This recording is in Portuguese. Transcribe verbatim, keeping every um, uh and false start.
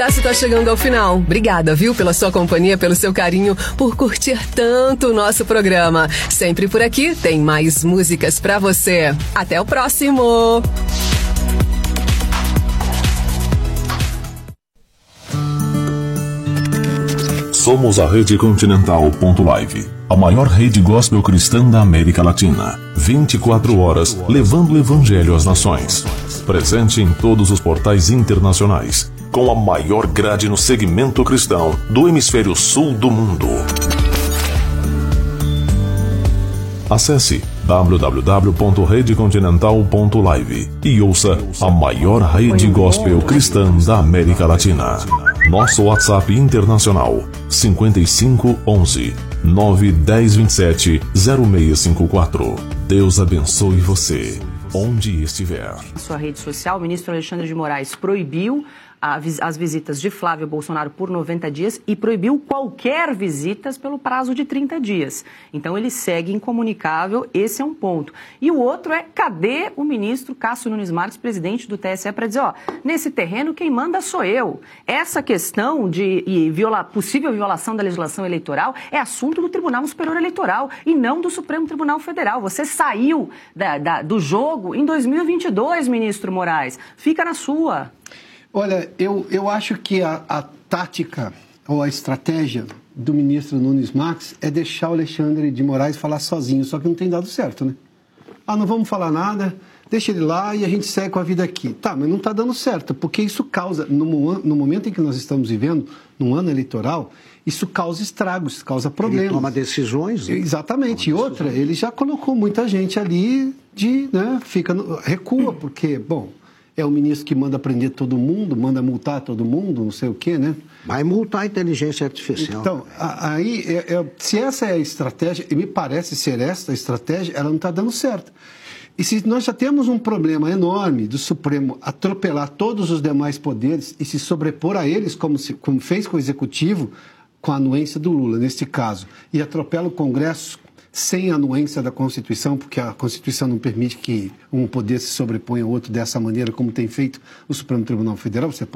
Tassi tá chegando ao final. Obrigada, viu, pela sua companhia, pelo seu carinho, por curtir tanto o nosso programa. Sempre por aqui tem mais músicas pra você. Até o próximo! Somos a Rede Continental.live, a maior rede gospel cristã da América Latina. vinte e quatro horas, levando o evangelho às nações. Presente em todos os portais internacionais, com a maior grade no segmento cristão do hemisfério sul do mundo. Acesse w w w ponto rede continental ponto live e ouça a maior rede gospel cristã da América Latina. Nosso WhatsApp internacional cinco cinco um um nove um zero dois sete zero seis cinco quatro. Deus abençoe você, onde estiver. Na sua rede social, o ministro Alexandre de Moraes proibiu as visitas de Flávio Bolsonaro por noventa dias e proibiu qualquer visitas pelo prazo de trinta dias. Então ele segue incomunicável, esse é um ponto. E o outro é, cadê o ministro Cássio Nunes Marques, presidente do T S E, para dizer, ó, nesse terreno quem manda sou eu. Essa questão de e viola, possível violação da legislação eleitoral é assunto do Tribunal Superior Eleitoral e não do Supremo Tribunal Federal. Você saiu da, da, do jogo em dois mil e vinte e dois, ministro Moraes. Fica na sua. Olha, eu, eu acho que a, a tática ou a estratégia do ministro Nunes Marques é deixar o Alexandre de Moraes falar sozinho, só que não tem dado certo, né? Ah, não vamos falar nada, deixa ele lá e a gente segue com a vida aqui. Tá, mas não está dando certo, porque isso causa, no, no momento em que nós estamos vivendo, num ano eleitoral, isso causa estragos, causa problemas. Ele toma decisões. Né? Exatamente. E outra, ele já colocou muita gente ali de, né, fica, no, recua, porque, bom... É o ministro que manda prender todo mundo, manda multar todo mundo, não sei o quê, né? Vai multar a inteligência artificial. Então, aí, é, é, se essa é a estratégia, e me parece ser essa a estratégia, ela não está dando certo. E se nós já temos um problema enorme do Supremo atropelar todos os demais poderes e se sobrepor a eles, como, se, como fez com o Executivo, com a anuência do Lula, neste caso, e atropela o Congresso sem a anuência da Constituição, porque a Constituição não permite que um poder se sobreponha ao outro dessa maneira, como tem feito o Supremo Tribunal Federal, você